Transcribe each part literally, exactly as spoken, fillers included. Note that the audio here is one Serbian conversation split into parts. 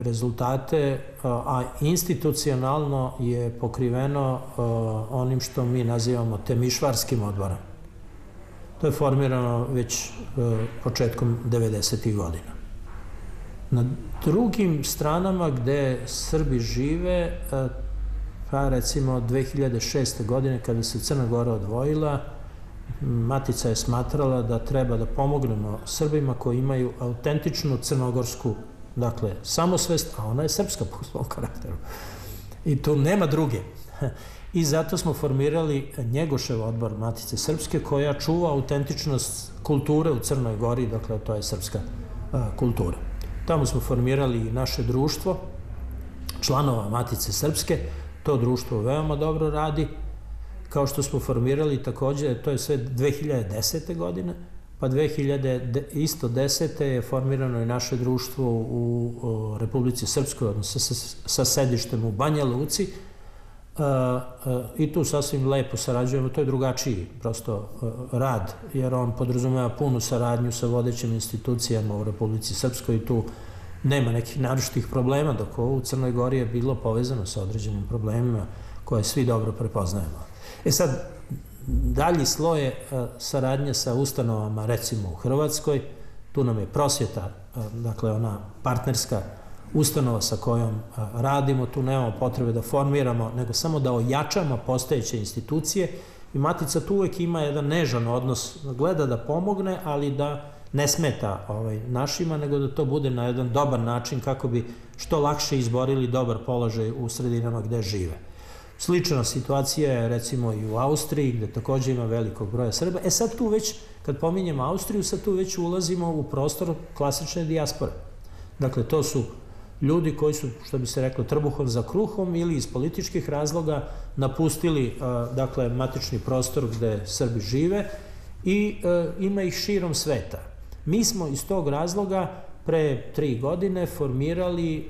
rezultate, a institucionalno je pokriveno onim što mi nazivamo temišvarskim odborom. To je formirano već početkom devedesetih godina. Na drugim stranama gde Srbi žive, pa recimo dve hiljade šeste. godine kada se Crna Gora odvojila, Matica je smatrala da treba da pomognemo Srbima koji imaju autentičnu crnogorsku, dakle, samosvest, a ona je srpska po svom karakteru. I tu nema druge. I zato smo formirali Njegošev odbor Matice Srpske, koja čuva autentičnost kulture u Crnoj Gori, dakle, to je srpska kultura. Tamo smo formirali naše društvo, članova Matice Srpske. To društvo veoma dobro radi. Kao što smo formirali takođe, to je sve dve hiljade desete. godine, pa dve hiljade desete. je formirano i naše društvo u Republici Srpskoj, odnosno sa sedištem u Banja Luci, i tu sasvim lepo sarađujemo. To je drugačiji prosto rad, jer on podrazumeva punu saradnju sa vodećim institucijama u Republici Srpskoj i tu nema nekih naročitih problema, dok ovo u Crnoj Gori je bilo povezano sa određenim problemima koje svi dobro prepoznajemo. E sad, dalji sloj je saradnja sa ustanovama, recimo u Hrvatskoj. Tu nam je prosvjeta, dakle ona partnerska ustanova sa kojom radimo. Tu nemamo potrebe da formiramo, nego samo da ojačamo postojeće institucije. I Matica tu uvek ima jedan nežan odnos, gleda da pomogne, ali da ne smeta našima, nego da to bude na jedan dobar način kako bi što lakše izborili dobar položaj u sredinama gde žive. Slična situacija je recimo i u Austriji, gde takođe ima velikog broja Srba. E sad tu već, kad pominjemo Austriju, sad tu već ulazimo u prostor klasične dijaspore. Dakle, to su ljudi koji su, što bi se reklo, trbuhom za kruhom ili iz političkih razloga napustili, dakle, matični prostor gde Srbi žive i ima ih širom sveta. Mi smo iz tog razloga pre tri godine formirali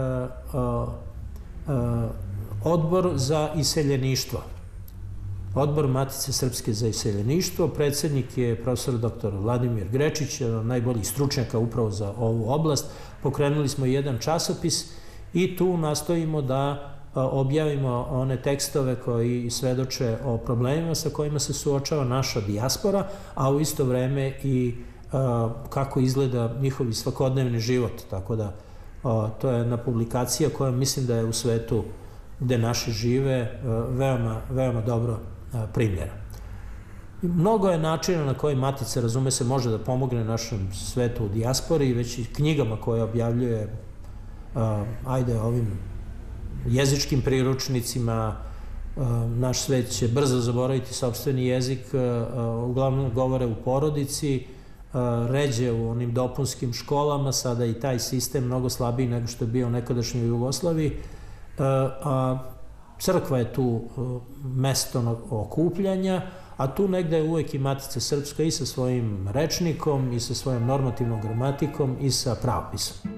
Odbor za iseljeništvo. Odbor Matice Srpske za iseljeništvo. Predsednik je profesor doktor Vladimir Grečić, jedan od najboljih stručnjaka upravo za ovu oblast. Pokrenuli smo jedan časopis i tu nastojimo da objavimo one tekstove koji svedoče o problemima sa kojima se suočava naša dijaspora, a u isto vreme i kako izgleda njihovi svakodnevni život. Tako da to je jedna publikacija koja mislim da je u svetu gde naši žive veoma dobro primljena. Mnogo je načina na koji Matica, razume se, može da pomogne našem svetu u dijaspori, već i knjigama koje objavljuje, ajde, ovim jezičkim priručnicima. Naš svet će brzo zaboraviti sopstveni jezik, uglavnom govore u porodici, ređe u onim dopunskim školama, sada i taj sistem mnogo slabiji nego što je bio u nekadašnjoj Jugoslaviji, a crkva je tu mesto okupljanja, a tu negde je uvek i Matica Srpska i sa svojim rečnikom i sa svojom normativnom gramatikom i sa pravopisom.